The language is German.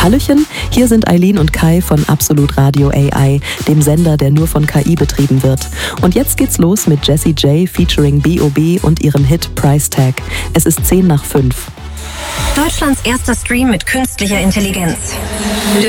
Hallöchen, hier sind Eileen und Kai von Absolut Radio AI, dem Sender, der nur von KI betrieben wird. Und jetzt geht's los mit Jessie J featuring B.O.B. und ihrem Hit Price Tag. Es ist 10 nach 5. Deutschlands erster Stream mit künstlicher Intelligenz.